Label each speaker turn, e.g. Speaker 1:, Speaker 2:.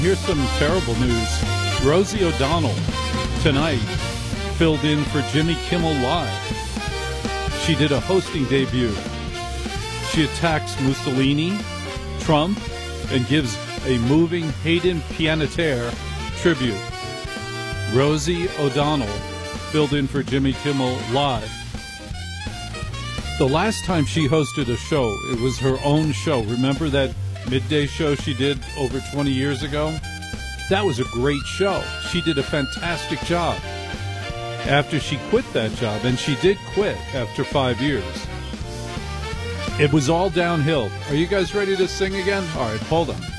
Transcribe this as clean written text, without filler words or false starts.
Speaker 1: Here's some terrible news. Rosie O'Donnell tonight filled in for Jimmy Kimmel Live. She did a hosting debut. She attacks Mussolini, Trump, and gives a moving Hayden Panettiere tribute. Rosie O'Donnell filled in for Jimmy Kimmel Live. The last time she hosted a show, it was her own show. Remember that midday show she did over 20 years ago? That was a great show. She did a fantastic job. After she quit that job, and she did quit after 5 years, it was all downhill. Are you guys ready to sing again? All right, hold on.